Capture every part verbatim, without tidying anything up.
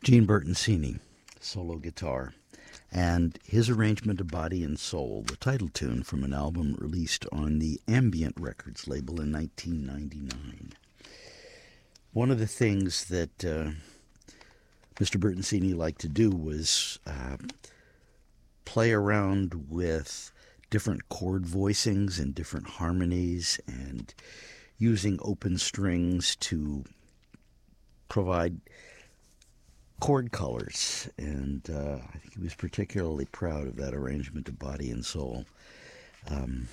Gene Bertoncini, solo guitar, and his arrangement of Body and Soul, the title tune from an album released on the Ambient Records label in nineteen ninety-nine. One of the things that uh, Mister Bertoncini liked to do was uh, play around with different chord voicings and different harmonies and using open strings to provide chord colors, and uh, I think he was particularly proud of that arrangement of Body and Soul. Um,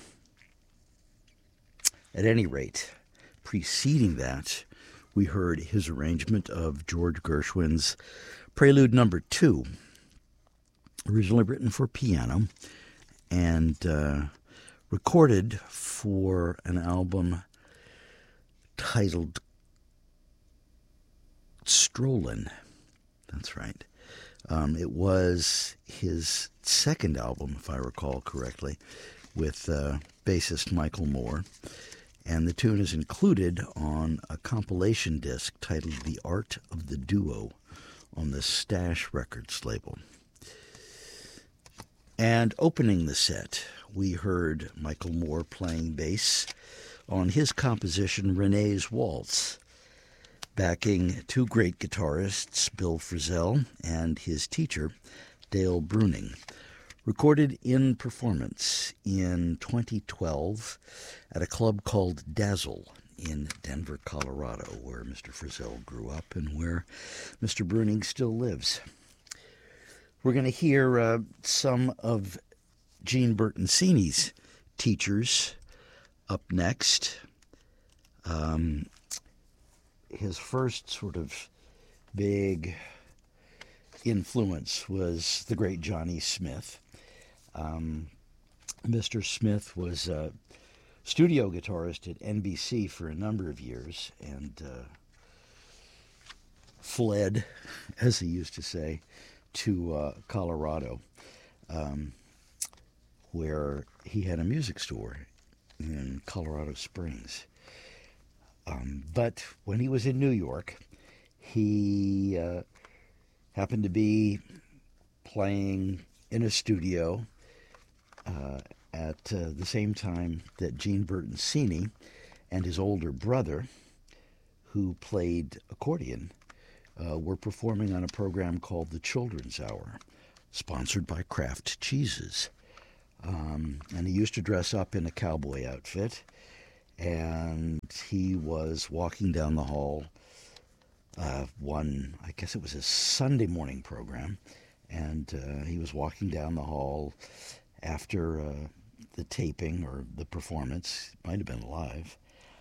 at any rate, preceding that, we heard his arrangement of George Gershwin's Prelude Number Two, originally written for piano and uh, recorded for an album titled Strollin'. That's right. Um, it was his second album, if I recall correctly, with uh, bassist Michael Moore. And the tune is included on a compilation disc titled The Art of the Duo on the Stash Records label. And opening the set, we heard Michael Moore playing bass on his composition Renee's Waltz, backing two great guitarists, Bill Frisell and his teacher, Dale Bruning, recorded in performance in twenty twelve at a club called Dazzle in Denver, Colorado, where Mister Frisell grew up and where Mister Bruning still lives. We're going to hear uh, some of Gene Bertoncini's teachers up next. Um... His first sort of big influence was the great Johnny Smith. Um, Mister Smith was a studio guitarist at N B C for a number of years and uh, fled, as he used to say, to uh, Colorado, um, where he had a music store in Colorado Springs. Um, but when he was in New York, he uh, happened to be playing in a studio uh, at uh, the same time that Gene Bertoncini and his older brother, who played accordion, uh, were performing on a program called The Children's Hour, sponsored by Kraft Cheeses. Um, and he used to dress up in a cowboy outfit. And he was walking down the hall uh, one, I guess it was a Sunday morning program, and uh, he was walking down the hall after uh, the taping or the performance, it might have been live,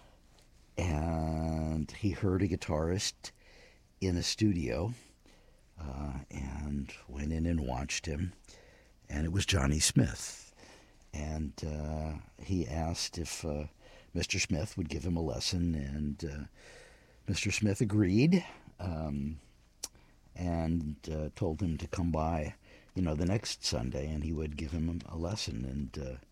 and he heard a guitarist in a studio uh, and went in and watched him, and it was Johnny Smith. And uh, he asked if Uh, Mister Smith would give him a lesson, and uh, Mister Smith agreed um, and uh, told him to come by, you know, the next Sunday, and he would give him a lesson. And uh,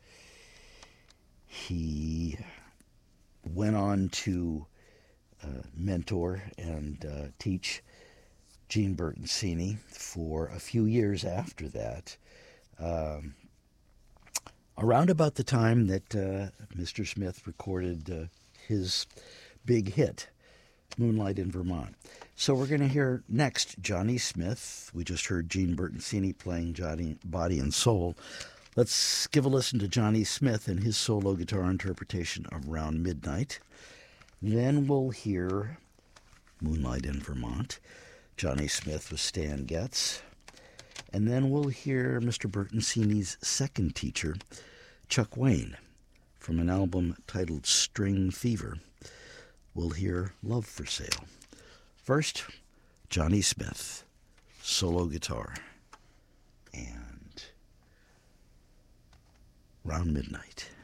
he went on to uh, mentor and uh, teach Gene Bertoncini for a few years after that. Um, Around about the time that uh, Mister Smith recorded uh, his big hit, Moonlight in Vermont. So we're going to hear next Johnny Smith. We just heard Gene Bertoncini playing Johnny, Body and Soul. Let's give a listen to Johnny Smith and his solo guitar interpretation of Round Midnight. Then we'll hear Moonlight in Vermont, Johnny Smith with Stan Getz. And then we'll hear Mister Bertoncini's second teacher, Chuck Wayne, from an album titled String Fever. We'll hear Love for Sale. First, Johnny Smith, solo guitar, and Round Midnight.